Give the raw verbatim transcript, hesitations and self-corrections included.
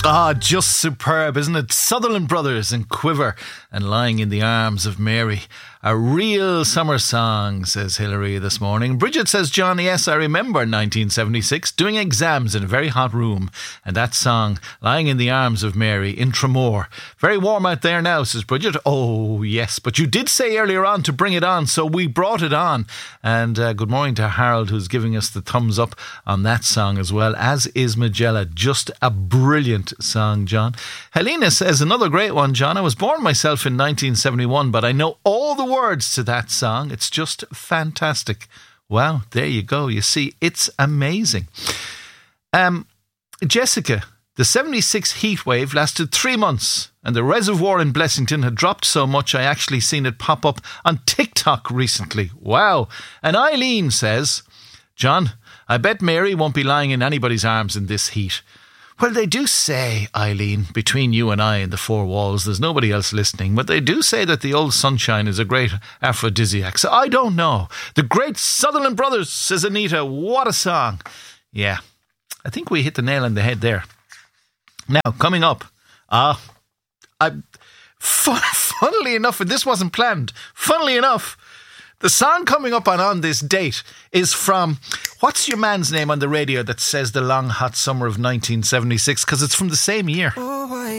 Ah, just superb, isn't it? Sutherland Brothers and Quiver and Lying in the Arms of Mary. A real summer song, says Hilary this morning. Bridget says, John, yes, I remember nineteen seventy-six doing exams in a very hot room. And that song, Lying in the Arms of Mary, in Tramore. Very warm out there now, says Bridget. Oh, yes, but you did say earlier on to bring it on, so we brought it on. And uh, good morning to Harold, who's giving us the thumbs up on that song as well, as is Magella. Just a brilliant song, John. Helena says, another great one, John. I was born myself in nineteen seventy-one, but I know all the words to that song. It's just fantastic. Wow, there you go. You see, it's amazing. Um, Jessica, the seventy-six heat wave lasted three months and the reservoir in Blessington had dropped so much I actually seen it pop up on TikTok recently. Wow. And Eileen says, John, I bet Mary won't be lying in anybody's arms in this heat. Well, they do say, Eileen, between you and I and the four walls, there's nobody else listening, but they do say that the old sunshine is a great aphrodisiac. So I don't know. The great Sutherland Brothers, says Anita. What a song. Yeah, I think we hit the nail on the head there. Now, coming up, ah, uh, I, fun, funnily enough, and this wasn't planned, funnily enough, the song coming up on On This Date is from, what's your man's name on the radio that says the long hot summer of nineteen seventy-six? Because it's from the same year. Oh,